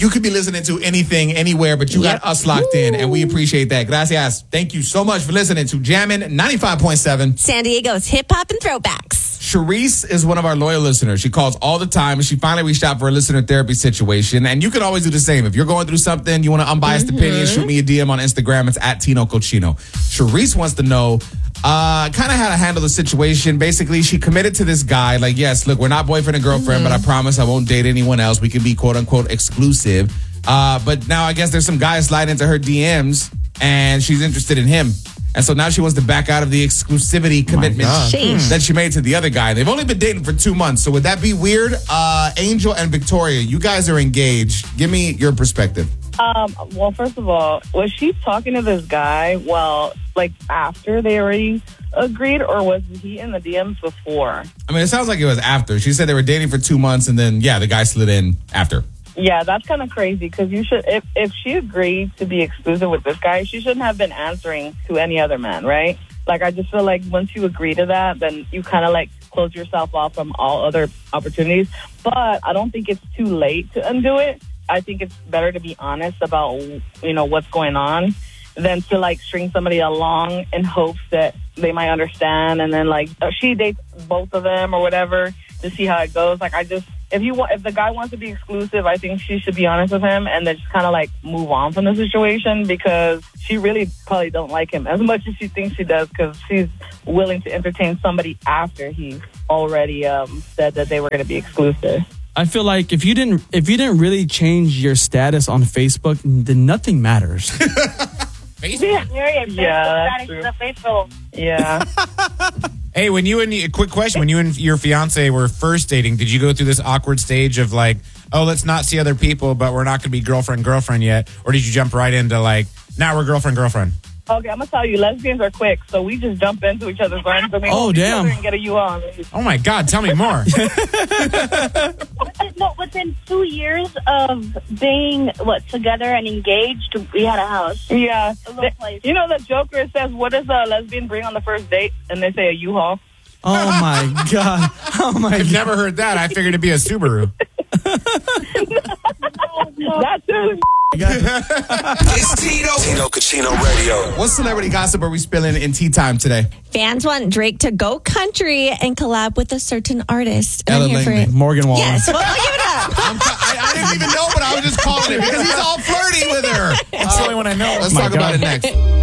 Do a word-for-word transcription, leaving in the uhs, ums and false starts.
you could be listening to anything, anywhere, but you Yep. got us locked in, and we appreciate that. Gracias. Thank you so much for listening to Jammin' ninety-five point seven. San Diego's hip hop and throwbacks. Charisse is one of our loyal listeners. She calls all the time, and she finally reached out for a listener therapy situation. And you can always do the same. If you're going through something, you want an unbiased Mm-hmm. opinion, shoot me a D M on Instagram. It's at Tino Cochino. Charisse wants to know uh, kind of how to handle the situation. Basically, she committed to this guy. Like, yes, look, we're not boyfriend and girlfriend, Mm-hmm. but I promise I won't date anyone else. We can be quote unquote exclusive. Uh, but now I guess there's some guy sliding into her D Ms, and she's interested in him. And so now she wants to back out of the exclusivity commitment God. Sheesh. that she made to the other guy. They've only been dating for two months. So would that be weird? Uh, Angel and Victoria, you guys are engaged. Give me your perspective. Um, well, first of all, was she talking to this guy, well, like after they already agreed, or was he in the D Ms before? I mean, it sounds like it was after. She said they were dating for two months, and then, yeah, the guy slid in after. Yeah, that's kind of crazy because you should, if, if she agreed to be exclusive with this guy, she shouldn't have been answering to any other man, right? Like, I just feel like once you agree to that, then you kind of like close yourself off from all other opportunities. But I don't think it's too late to undo it. I think it's better to be honest about, you know, what's going on than to like string somebody along in hopes that they might understand. And then like she dates both of them or whatever to see how it goes. Like, I just, if you want, if the guy wants to be exclusive, I think she should be honest with him and then just kind of like move on from the situation because she really probably don't like him as much as she thinks she does because she's willing to entertain somebody after he already um, said that they were going to be exclusive. I feel like if you didn't if you didn't really change your status on Facebook, then nothing matters. Yeah, yeah, that's true. Yeah. Hey, when you and a quick question, when you and your fiance were first dating, did you go through this awkward stage of like, oh, let's not see other people, but we're not going to be girlfriend girlfriend yet, or did you jump right into like, now we're girlfriend girlfriend? Okay, I'm gonna tell you, lesbians are quick, so we just jump into each other's lines. I mean, Oh, each damn. other and get a U on. Oh my God, tell me more. No, within two years of being what together and engaged, we had a house. Yeah, A little The- place. you know the Joker says, "What does a lesbian bring on the first date?" And they say a U-Haul. Oh my God. Oh my I've God. never heard that. I figured it'd be a Subaru. That too. It's Tino. Tino Cochino Radio. What celebrity gossip are we spilling in tea time today? Fans want Drake to go country and collab with a certain artist. And Ella I'm here for Langley. it. Morgan Wallen. Yes, well, I'll give it up. I'm, I, I didn't even know, but I was just calling it because he's all flirty with her. That's the only one I know. Let's My talk about God. it next.